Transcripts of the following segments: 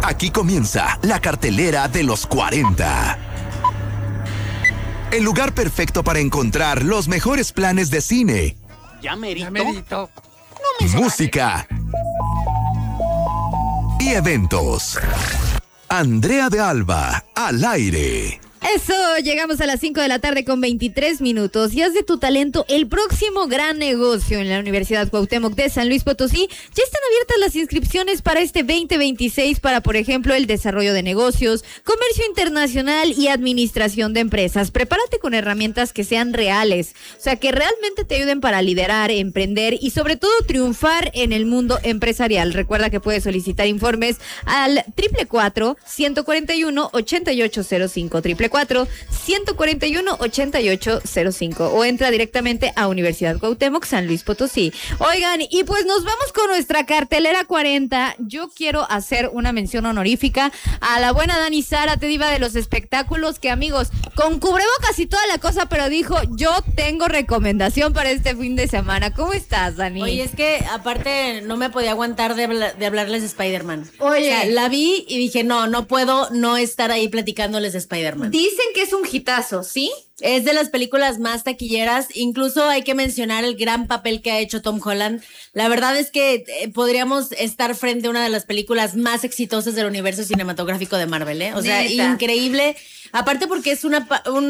Aquí comienza la cartelera de los 40. El lugar perfecto para encontrar los mejores planes de cine. Ya merito. Música. Y eventos. Andrea de Alba, al aire. Eso, llegamos a las 5 de la tarde con 23 minutos y haz de tu talento el próximo gran negocio en la Universidad Cuauhtémoc de San Luis Potosí. Ya están abiertas las inscripciones para este 2026 para, por ejemplo, el desarrollo de negocios, comercio internacional y administración de empresas. Prepárate con herramientas que sean reales, o sea, que realmente te ayuden para liderar, emprender y sobre todo triunfar en el mundo empresarial. Recuerda que puedes solicitar informes al 444-141-8805, 444-141-8805 o entra directamente a Universidad Cuauhtémoc San Luis Potosí. Oigan, y pues nos vamos con nuestra cartelera 40. Yo quiero hacer una mención honorífica a la buena Dani Zárate, diva de los espectáculos, que amigos, con cubrebocas y toda la cosa, pero dijo, yo tengo recomendación para este fin de semana. ¿Cómo estás, Dani? Oye, es que aparte no me podía aguantar de hablarles de Spider-Man. Oye. O sea, la vi y dije, no puedo no estar ahí platicándoles de Spider-Man. Dicen que es un hitazo, ¿sí? Es de las películas más taquilleras. Incluso hay que mencionar el gran papel que ha hecho Tom Holland. La verdad es que podríamos estar frente a una de las películas más exitosas del universo cinematográfico de Marvel, ¿eh? O sea, Neta. Increíble. Aparte porque es una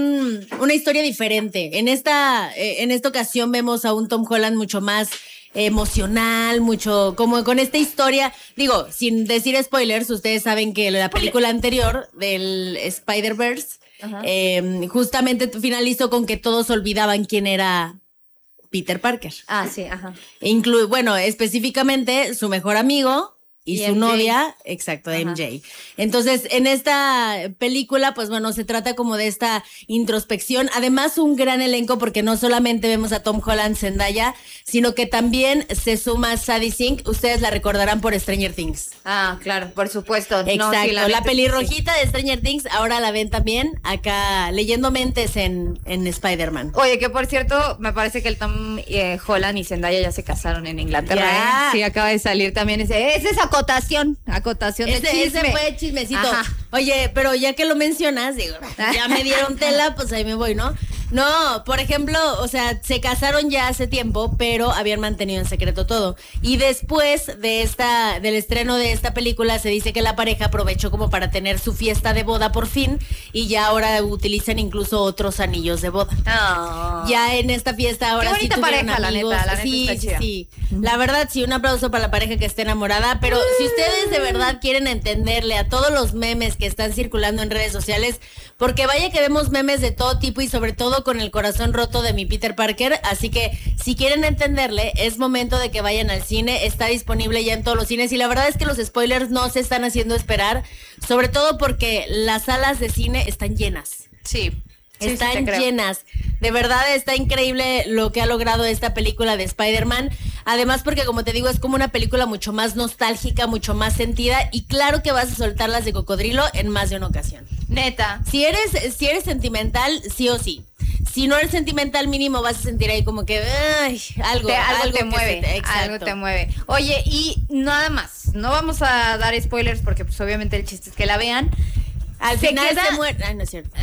historia diferente. En esta ocasión vemos a un Tom Holland mucho más emocional, mucho como con esta historia, digo, sin decir spoilers, ustedes saben que la película anterior del Spider-Verse justamente finalizó con que todos olvidaban quién era Peter Parker. Ah, sí, ajá. Bueno, específicamente su mejor amigo y su MJ. novia, exacto, Ajá. MJ. Entonces, en esta película, pues bueno, se trata como de esta introspección. Además, un gran elenco, porque no solamente vemos a Tom Holland, Zendaya, sino que también se suma Sadie Sink. Ustedes la recordarán por Stranger Things. Ah, claro, por supuesto. Exacto, No, sí, la pelirrojita de Stranger Things, ahora la ven también acá leyendo mentes en Spider-Man. Oye, que por cierto, me parece que el Tom Holland y Zendaya ya se casaron en Inglaterra. Ya. Sí, acaba de salir también esa acotación de chisme. Ese fue chismecito. Ajá. Oye, pero ya que lo mencionas, digo, ya me dieron tela, pues ahí me voy, ¿no? No, por ejemplo, o sea, se casaron ya hace tiempo, pero habían mantenido en secreto todo. Y después del estreno de esta película, se dice que la pareja aprovechó como para tener su fiesta de boda por fin, y ya ahora utilizan incluso otros anillos de boda. Oh. Ya en esta fiesta ahora Qué bonita sí tuvieron pareja, amigos. la neta Sí, está chida. sí. La verdad, sí, un aplauso para la pareja que esté enamorada, pero si ustedes de verdad quieren entenderle a todos los memes que están circulando en redes sociales, porque vaya que vemos memes de todo tipo y sobre todo con el corazón roto de mi Peter Parker, así que si quieren entenderle, es momento de que vayan al cine, está disponible ya en todos los cines y la verdad es que los spoilers no se están haciendo esperar, sobre todo porque las salas de cine están llenas. Sí. Están llenas. De verdad está increíble lo que ha logrado esta película de Spider-Man. Además porque, como te digo, es como una película mucho más nostálgica, mucho más sentida. Y claro que vas a soltar las de cocodrilo en más de una ocasión. Neta. Si eres sentimental, sí o sí. Si no eres sentimental, mínimo vas a sentir ahí como que algo te mueve. Algo te mueve. Oye, y nada más. No vamos a dar spoilers porque pues obviamente el chiste es que la vean. Al final se muere. Ay, no es cierto.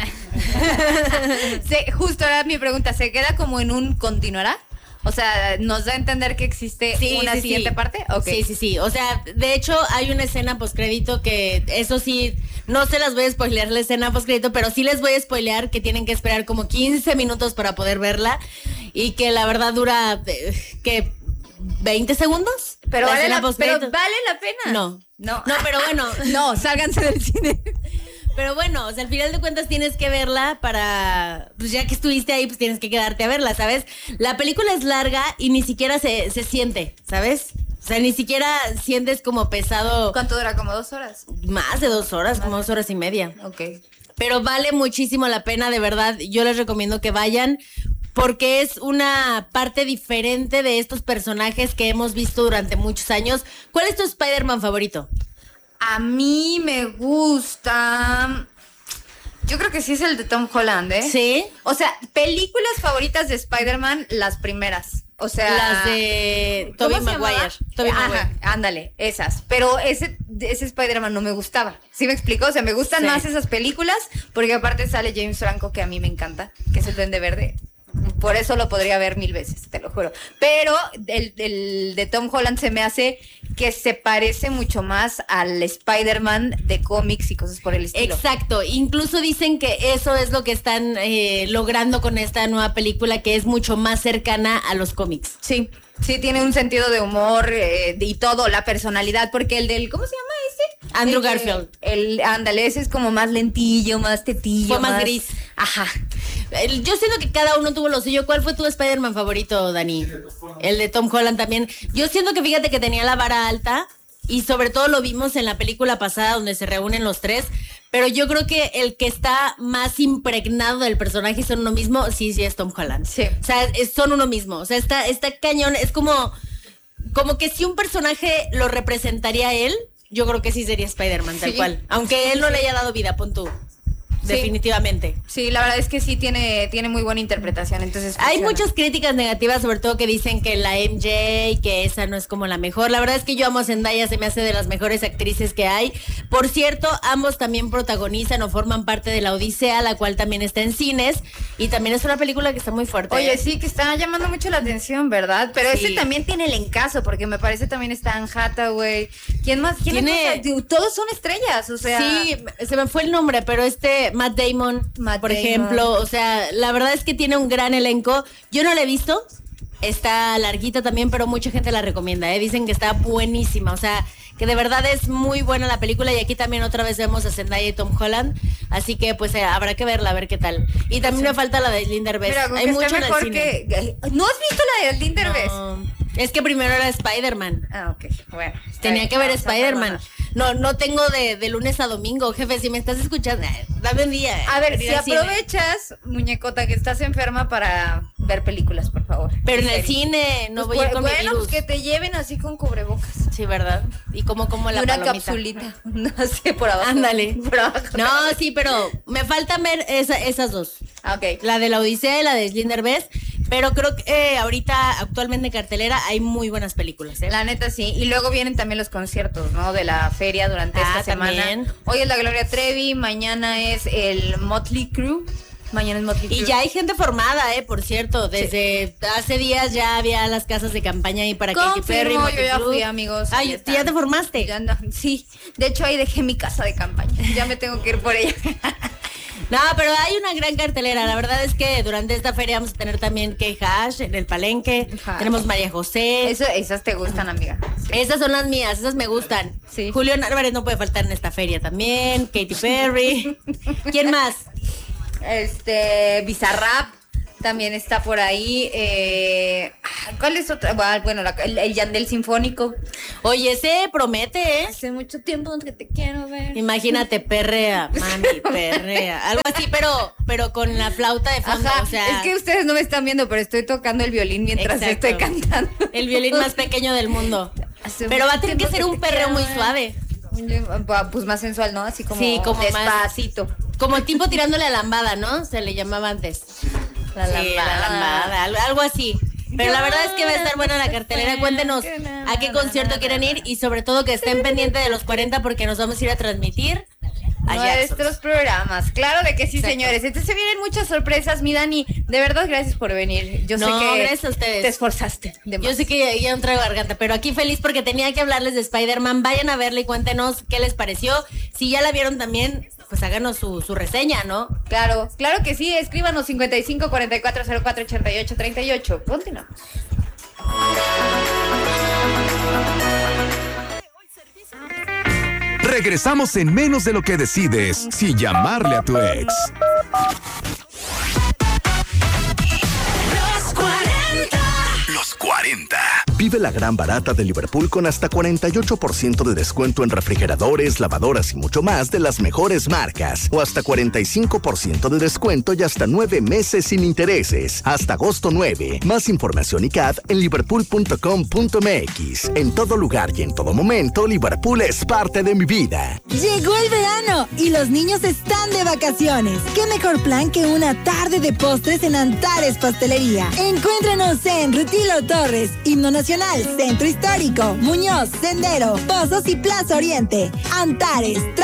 Justo era mi pregunta. ¿Se queda como en un continuará? O sea, ¿nos da a entender que existe una siguiente parte? Okay. Sí. O sea, de hecho, hay una escena postcrédito que, eso sí, no se las voy a spoilear la escena postcrédito, pero sí les voy a spoilear que tienen que esperar como 15 minutos para poder verla y que la verdad dura, ¿qué? ¿20 segundos? Pero vale la pena. No, pero bueno. No, sálganse del cine. Pero bueno, o sea, al final de cuentas tienes que verla para, pues ya que estuviste ahí, pues tienes que quedarte a verla, ¿sabes? La película es larga y ni siquiera se siente, ¿sabes? O sea, ni siquiera sientes como pesado. ¿Cuánto dura? ¿Como 2 horas? Más de 2 horas, como 2 horas y media. Ok. Pero vale muchísimo la pena, de verdad. Yo les recomiendo que vayan porque es una parte diferente de estos personajes que hemos visto durante muchos años. ¿Cuál es tu Spider-Man favorito? A mí me gusta... Yo creo que sí es el de Tom Holland, ¿eh? ¿Sí? O sea, películas favoritas de Spider-Man, las primeras. O sea, las de Tobey Maguire. Ajá, ándale, esas. Pero ese Spider-Man no me gustaba. ¿Sí me explico? O sea, me gustan más esas películas porque aparte sale James Franco, que a mí me encanta, que es el Duende Verde. Por eso lo podría ver 1000 veces, te lo juro. Pero el de Tom Holland se me hace que se parece mucho más al Spider-Man de cómics y cosas por el estilo. Exacto. Incluso dicen que eso es lo que están logrando con esta nueva película, que es mucho más cercana a los cómics. Sí, tiene un sentido de humor y todo, la personalidad, porque el del, ¿cómo se llama ese? Andrew Garfield. Ándale, ese es como más lentillo, más tetillo. Fue más gris. Ajá. Yo siento que cada uno tuvo lo suyo. ¿Cuál fue tu Spider-Man favorito, Dani? El de Tom Holland también. Yo siento que fíjate que tenía la vara alta y sobre todo lo vimos en la película pasada donde se reúnen los tres, pero yo creo que el que está más impregnado del personaje son uno mismo, sí es Tom Holland. Sí. O sea, son uno mismo. O sea, está cañón. Es como que si un personaje lo representaría él, yo creo que sí sería Spider-Man, tal cual. Aunque él no le haya dado vida, pon tú. Definitivamente. Sí, la verdad es que sí tiene muy buena interpretación, entonces hay muchas críticas negativas, sobre todo que dicen que la MJ, que esa no es como la mejor. La verdad es que yo amo a Zendaya, se me hace de las mejores actrices que hay. Por cierto, ambos también protagonizan o forman parte de La Odisea, la cual también está en cines y también es una película que está muy fuerte. Oye, sí, que está llamando mucho la atención, ¿verdad? Pero ese también tiene el encaso, porque me parece también está Anne Hathaway. ¿Quién más? Todos son estrellas, o sea. Sí, se me fue el nombre, pero Matt Damon, por ejemplo, o sea, la verdad es que tiene un gran elenco. Yo no la he visto, está larguita también, pero mucha gente la recomienda, dicen que está buenísima, o sea, que de verdad es muy buena la película y aquí también otra vez vemos a Zendaya y Tom Holland, así que pues habrá que verla, a ver qué tal. Y también me falta la de Linda Derbez. Mira, hay mucho en el cine. ¿No has visto la de Linda Derbez? No. Es que primero era Spider-Man. Ah, ok. Bueno. Tenía que ver Spider-Man. No tengo de lunes a domingo, jefe. Si me estás escuchando, dame un día. A ver, si aprovechas, muñecota, que estás enferma para ver películas, por favor. Pero en el cine no voy a ir con mi virus. Pues que te lleven así con cubrebocas. Sí, ¿verdad? Y como la una palomita. Capsulita. No sé, por abajo. Ándale. Por abajo. No, sí, pero me falta ver esas dos. Ok. La de La Odisea y la de Linda Derbez. Pero creo que ahorita, actualmente en cartelera, hay muy buenas películas, La neta, sí. Y luego vienen también los conciertos, ¿no? De la feria durante esta semana. También. Hoy es la Gloria Trevi, mañana es el Motley Crue. Y ya hay gente formada, por cierto. Desde hace días ya había las casas de campaña ahí para Katy Perry. Yo ya fui, amigos. Ay, ¿ya te formaste? Ya no, sí. De hecho, ahí dejé mi casa de campaña. Ya me tengo que ir por ella. No, pero hay una gran cartelera. La verdad es que durante esta feria vamos a tener también K-Hash en el Palenque. Tenemos María José. Esas te gustan, amiga. Sí. Esas son las mías, esas me gustan. Sí. Julián Álvarez no puede faltar en esta feria también. Katy Perry. ¿Quién más? Bizarrap también está por ahí. ¿Cuál es otra? Bueno, el Yandel Sinfónico. Oye, ese promete, Hace mucho tiempo que te quiero ver. Imagínate, perrea, mami, perrea. Algo así, pero con la flauta de fondo. Ajá, o sea, es que ustedes no me están viendo, pero estoy tocando el violín mientras estoy cantando. El violín más pequeño del mundo. Pero va a tener que ser un perreo muy suave. Pues más sensual, ¿no? Así como, sí, como despacito. Como tipo tirándole a lambada, ¿no? Se le llamaba antes. La lambada, algo así. Pero la verdad es que va a estar buena la cartelera. Cuéntenos a qué concierto quieren ir y sobre todo que estén pendientes de los 40 porque nos vamos a ir a transmitir a nuestros programas. Claro de que sí, señores. Entonces se vienen muchas sorpresas, mi Dani. De verdad, gracias por venir. Yo sé que gracias a ustedes. Te esforzaste. Yo sé que ya no traigo garganta, pero aquí feliz porque tenía que hablarles de Spider-Man. Vayan a verla y cuéntenos qué les pareció. Si ya la vieron también, pues háganos su reseña, ¿no? Claro que sí. Escríbanos 55 44 04 88 38. Continuamos. Regresamos en menos de lo que decides si llamarle a tu ex. Los 40. Vive la gran barata de Liverpool con hasta 48% de descuento en refrigeradores, lavadoras y mucho más de las mejores marcas. O hasta 45% de descuento y hasta 9 meses sin intereses. Hasta agosto 9. Más información y CAD en liverpool.com.mx. En todo lugar y en todo momento, Liverpool es parte de mi vida. Llegó el verano y los niños están de vacaciones. ¿Qué mejor plan que una tarde de postres en Antares Pastelería? Encuéntranos en Rutilo Torres, Himno Nacional, Centro Histórico, Muñoz, Sendero, Pozos y Plaza Oriente. Antares.